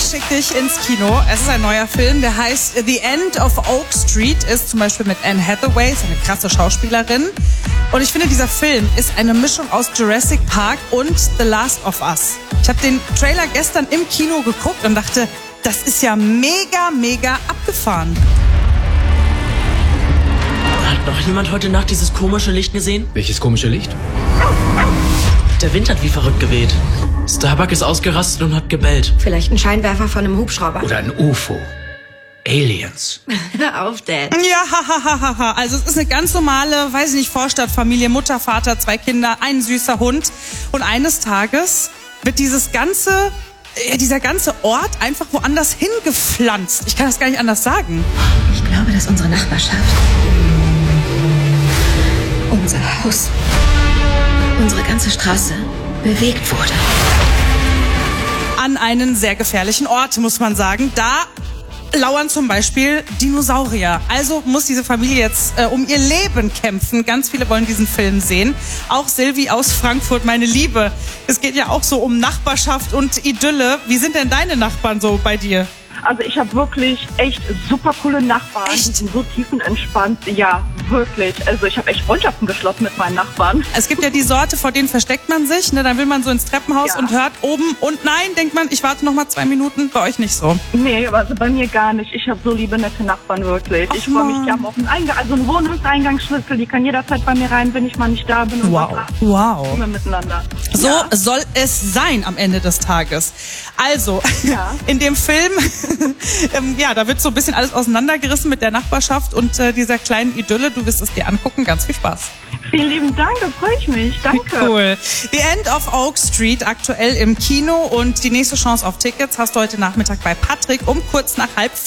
Ich schicke dich ins Kino. Es ist ein neuer Film, der heißt The End of Oak Street, ist zum Beispiel mit Anne Hathaway, ist eine krasse Schauspielerin. Und ich finde, dieser Film ist eine Mischung aus Jurassic Park und The Last of Us. Ich habe den Trailer gestern im Kino geguckt und dachte, das ist ja mega, mega abgefahren. Hat noch jemand heute Nacht dieses komische Licht gesehen? Welches komische Licht? Der Wind hat wie verrückt geweht. Starbuck ist ausgerastet und hat gebellt. Vielleicht ein Scheinwerfer von einem Hubschrauber. Oder ein UFO. Aliens. Hör auf, Dad. Ja, hahaha. Also es ist eine ganz normale, weiß ich nicht, Vorstadtfamilie, Mutter, Vater, 2 Kinder, ein süßer Hund. Und eines Tages wird dieser ganze Ort einfach woanders hingepflanzt. Ich kann das gar nicht anders sagen. Ich glaube, dass unsere Nachbarschaft, unser Haus, unsere ganze Straße bewegt wurde. An einen sehr gefährlichen Ort, muss man sagen. Da lauern zum Beispiel Dinosaurier. Also muss diese Familie jetzt um ihr Leben kämpfen. Ganz viele wollen diesen Film sehen. Auch Silvi aus Frankfurt, meine Liebe. Es geht ja auch so um Nachbarschaft und Idylle. Wie sind denn deine Nachbarn so bei dir? Also ich habe wirklich echt super coole Nachbarn. Echt? Die sind so tiefenentspannt. Ja, wirklich. Also ich habe echt Freundschaften geschlossen mit meinen Nachbarn. Es gibt ja die Sorte, vor denen versteckt man sich. Ne? Dann will man so ins Treppenhaus Ja. und hört oben und nein, denkt man, ich warte noch mal 2 Minuten. Bei euch nicht so. Nee, also bei mir gar nicht. Ich habe so liebe, nette Nachbarn, wirklich. Ach, Ich freue mich, Mann. die haben auch einen Wohnungseingangsschlüssel. Die kann jederzeit bei mir rein, wenn ich mal nicht da bin. Und Wow. was wir miteinander. So Ja. soll es sein am Ende des Tages. Also, Ja. in dem Film, da wird so ein bisschen alles auseinandergerissen mit der Nachbarschaft und dieser kleinen Idylle. Du wirst es dir angucken. Ganz viel Spaß. Vielen lieben Dank, da freue ich mich. Danke. Cool. The End of Oak Street, aktuell im Kino. Und die nächste Chance auf Tickets hast du heute Nachmittag bei Patrick um kurz nach 3:30.